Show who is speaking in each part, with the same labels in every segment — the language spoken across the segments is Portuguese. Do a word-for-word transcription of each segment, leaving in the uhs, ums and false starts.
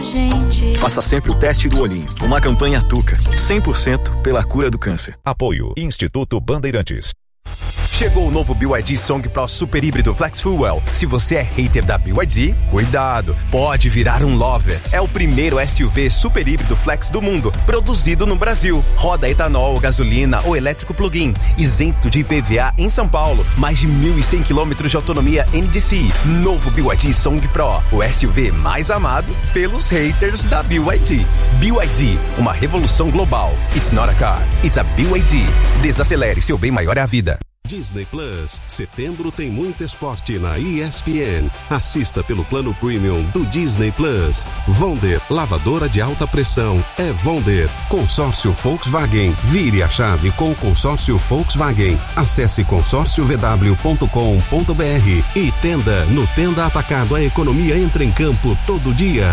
Speaker 1: Gente.
Speaker 2: Faça sempre o teste do olhinho. Uma campanha Tuca, cem por cento pela cura do câncer.
Speaker 3: Apoio Instituto Bandeirantes.
Speaker 4: Chegou o novo B Y D Song Pro Super Híbrido Flex Fuel. Se você é hater da B Y D, cuidado, pode virar um lover. É o primeiro S U V super híbrido flex do mundo, produzido no Brasil. Roda etanol, gasolina ou elétrico plug-in, isento de I P V A em São Paulo. Mais de mil e cem quilômetros de autonomia N D C I. Novo B Y D Song Pro, o S U V mais amado pelos haters da B Y D. B Y D, uma revolução global. It's not a car, it's a B Y D. Desacelere, seu bem maior é a vida.
Speaker 5: Disney Plus, setembro tem muito esporte na E S P N. Assista pelo plano premium do Disney Plus. Wonder, lavadora de alta pressão, é Wonder. Consórcio Volkswagen, vire a chave com o consórcio Volkswagen. Acesse consórcio v w ponto com ponto b r e Tenda, no Tenda Atacado a economia entra em campo todo dia.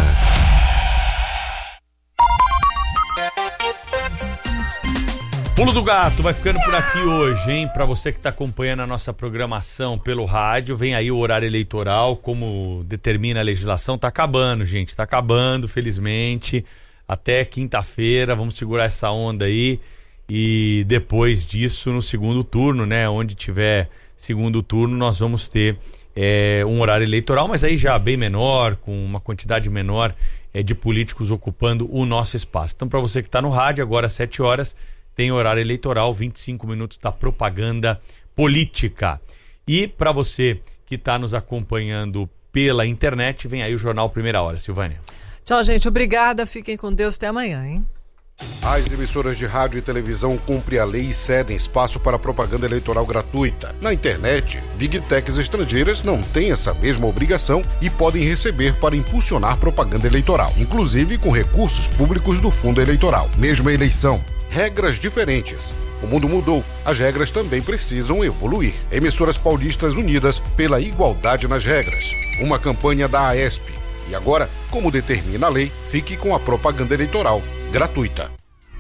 Speaker 6: Pulo do Gato vai ficando por aqui hoje, hein? Para você que está acompanhando a nossa programação pelo rádio, vem aí o horário eleitoral, como determina a legislação, tá acabando, gente, tá acabando, felizmente. Até quinta-feira, vamos segurar essa onda aí. E depois disso, no segundo turno, né? Onde tiver segundo turno, nós vamos ter é, um horário eleitoral, mas aí já bem menor, com uma quantidade menor é, de políticos ocupando o nosso espaço. Então, para você que está no rádio, agora às sete horas, tem horário eleitoral, vinte e cinco minutos da propaganda política. E para você que está nos acompanhando pela internet, vem aí o Jornal Primeira Hora. Silvânia.
Speaker 7: Tchau, gente. Obrigada. Fiquem com Deus. Até amanhã, hein?
Speaker 8: As emissoras de rádio e televisão cumprem a lei e cedem espaço para propaganda eleitoral gratuita. Na internet, Big Techs estrangeiras não têm essa mesma obrigação e podem receber para impulsionar propaganda eleitoral, inclusive com recursos públicos do fundo eleitoral. Mesma eleição. Regras diferentes. O mundo mudou, as regras também precisam evoluir. Emissoras paulistas unidas pela igualdade nas regras. Uma campanha da AESP. E agora, como determina a lei, fique com a propaganda eleitoral gratuita.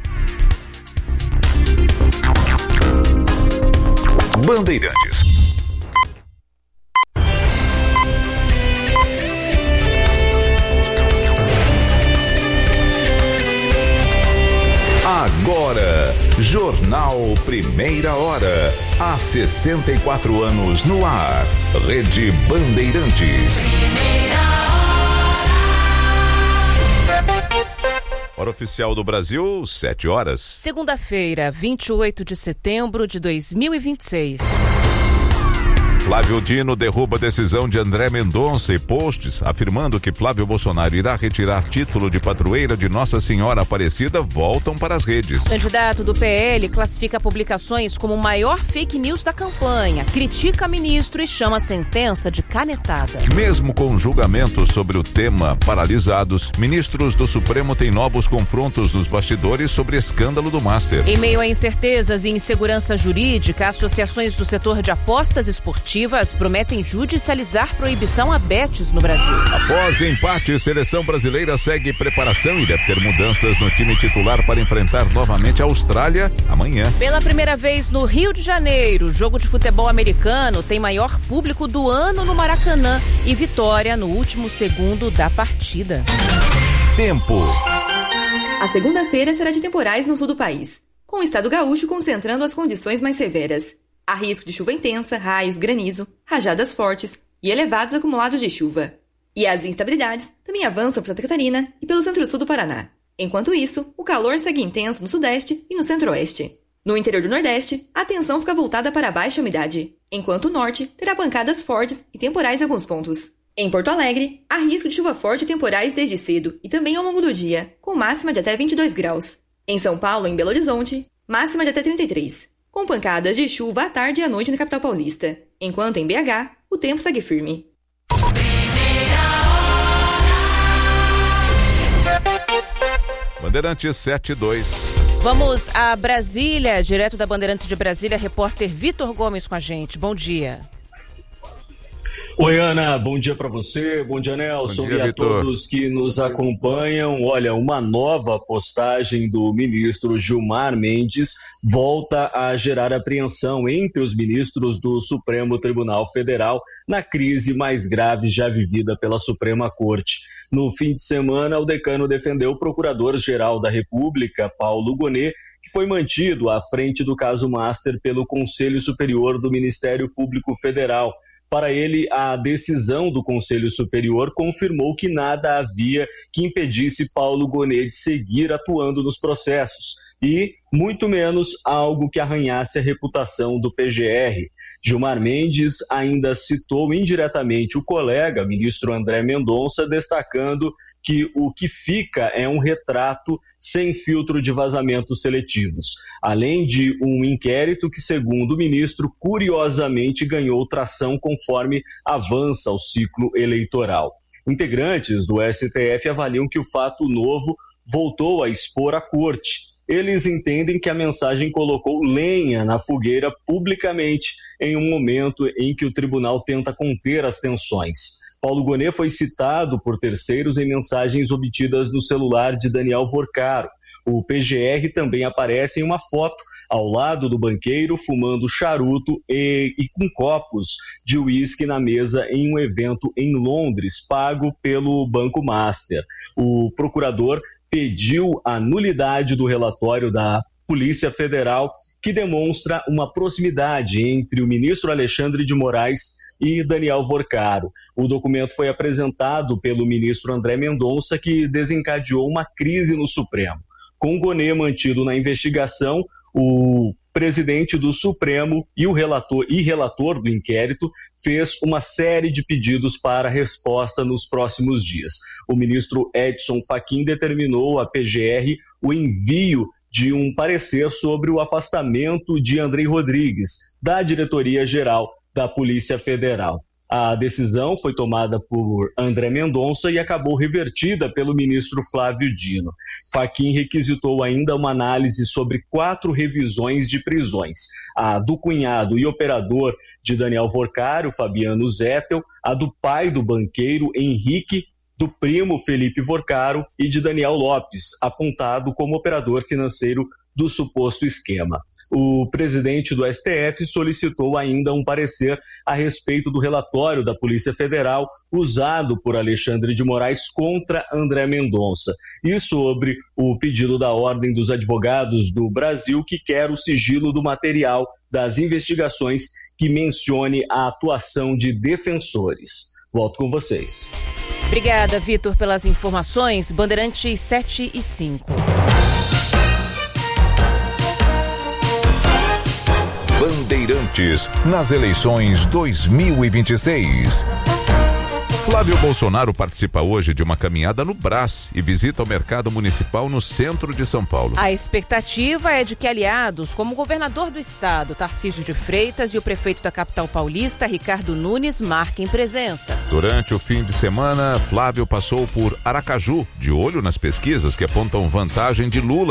Speaker 3: Bandeirantes. Agora, Jornal Primeira Hora. Há sessenta e quatro anos no ar. Rede Bandeirantes. Hora oficial do Brasil, sete horas.
Speaker 9: Segunda-feira, vinte e oito de setembro de dois mil e vinte e seis.
Speaker 3: Flávio Dino derruba a decisão de André Mendonça e posts afirmando que Flávio Bolsonaro irá retirar título de padroeira de Nossa Senhora Aparecida voltam para as redes.
Speaker 9: Candidato do P L classifica publicações como o maior fake news da campanha, critica ministro e chama a sentença de canetada.
Speaker 3: Mesmo com julgamentos sobre o tema paralisados, ministros do Supremo têm novos confrontos nos bastidores sobre escândalo do Master.
Speaker 9: Em meio a incertezas e insegurança jurídica, associações do setor de apostas esportivas prometem judicializar proibição a betes no Brasil.
Speaker 3: Após empate, a seleção brasileira segue preparação e deve ter mudanças no time titular para enfrentar novamente a Austrália amanhã.
Speaker 9: Pela primeira vez no Rio de Janeiro, o jogo de futebol americano tem maior público do ano no Maracanã e vitória no último segundo da partida.
Speaker 3: Tempo.
Speaker 10: A segunda-feira será de temporais no sul do país, com o estado gaúcho concentrando as condições mais severas. Há risco de chuva intensa, raios, granizo, rajadas fortes e elevados acumulados de chuva. E as instabilidades também avançam por Santa Catarina e pelo centro-sul do Paraná. Enquanto isso, o calor segue intenso no sudeste e no centro-oeste. No interior do nordeste, a atenção fica voltada para a baixa umidade, enquanto o norte terá pancadas fortes e temporais em alguns pontos. Em Porto Alegre, há risco de chuva forte e temporais desde cedo e também ao longo do dia, com máxima de até vinte e dois graus. Em São Paulo e em Belo Horizonte, máxima de até trinta e três. Com pancadas de chuva à tarde e à noite na capital paulista, enquanto em B H o tempo segue firme.
Speaker 3: Bandeirantes sete dois.
Speaker 9: Vamos a Brasília, direto da Bandeirantes de Brasília, repórter Vitor Gomes com a gente. Bom dia.
Speaker 1: Oi, Ana, bom dia para você, bom dia, Nelson,
Speaker 3: bom dia,
Speaker 1: e a
Speaker 3: Vitor.
Speaker 1: todos que nos acompanham. Olha, uma nova postagem do ministro Gilmar Mendes volta a gerar apreensão entre os ministros do Supremo Tribunal Federal na crise mais grave já vivida pela Suprema Corte. No fim de semana, o decano defendeu o procurador-geral da República, Paulo Gonet, que foi mantido à frente do caso Master pelo Conselho Superior do Ministério Público Federal. Para ele, a decisão do Conselho Superior confirmou que nada havia que impedisse Paulo Gonet de seguir atuando nos processos e, muito menos, algo que arranhasse a reputação do P G R. Gilmar Mendes ainda citou indiretamente o colega, ministro André Mendonça, destacando que o que fica é um retrato sem filtro de vazamentos seletivos, além de um inquérito que, segundo o ministro, curiosamente ganhou tração conforme avança o ciclo eleitoral. Integrantes do S T F avaliam que o fato novo voltou a expor a corte. Eles entendem que a mensagem colocou lenha na fogueira publicamente em um momento em que o tribunal tenta conter as tensões. Paulo Gonet foi citado por terceiros em mensagens obtidas no celular de Daniel Vorcaro. O P G R também aparece em uma foto ao lado do banqueiro fumando charuto e, e com copos de uísque na mesa em um evento em Londres, pago pelo Banco Master. O procurador pediu a nulidade do relatório da Polícia Federal, que demonstra uma proximidade entre o ministro Alexandre de Moraes e Daniel Vorcaro. O documento foi apresentado pelo ministro André Mendonça, que desencadeou uma crise no Supremo. Com Gonet mantido na investigação, o presidente do Supremo e o relator, e relator do inquérito fez uma série de pedidos para resposta nos próximos dias. O ministro Edson Fachin determinou à P G R o envio de um parecer sobre o afastamento de Andrei Rodrigues da diretoria-geral da Polícia Federal. A decisão foi tomada por André Mendonça e acabou revertida pelo ministro Flávio Dino. Fachin requisitou ainda uma análise sobre quatro revisões de prisões: a do cunhado e operador de Daniel Vorcaro, Fabiano Zettel, a do pai do banqueiro Henrique, do primo Felipe Vorcaro e de Daniel Lopes, apontado como operador financeiro do suposto esquema. O presidente do S T F solicitou ainda um parecer a respeito do relatório da Polícia Federal usado por Alexandre de Moraes contra André Mendonça e sobre o pedido da Ordem dos Advogados do Brasil, que quer o sigilo do material das investigações que mencione a atuação de defensores. Volto com vocês.
Speaker 9: Obrigada, Vitor, pelas informações. Bandeirantes sete e cinco.
Speaker 3: Bandeirantes nas eleições dois mil e vinte e seis. Flávio Bolsonaro participa hoje de uma caminhada no Brás e visita o mercado municipal no centro de São Paulo.
Speaker 9: A expectativa é de que aliados, como o governador do estado, Tarcísio de Freitas, e o prefeito da capital paulista, Ricardo Nunes, marquem presença.
Speaker 3: Durante o fim de semana, Flávio passou por Aracaju, de olho nas pesquisas que apontam vantagem de Lula